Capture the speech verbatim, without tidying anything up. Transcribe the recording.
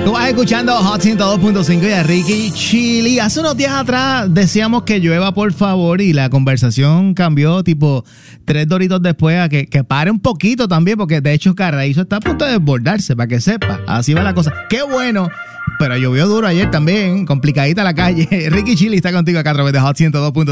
Tú vas escuchando Hot ciento dos punto cinco y a Ricky Chili. Hace unos días atrás decíamos que llueva, por favor, y la conversación cambió tipo tres doritos después a que, que pare un poquito también, porque de hecho Carraízo está a punto de desbordarse, para que sepa. Así va la cosa. ¡Qué bueno! Pero llovió duro ayer también, complicadita la calle. Ricky Chili está contigo acá a través de Hot ciento dos punto cinco.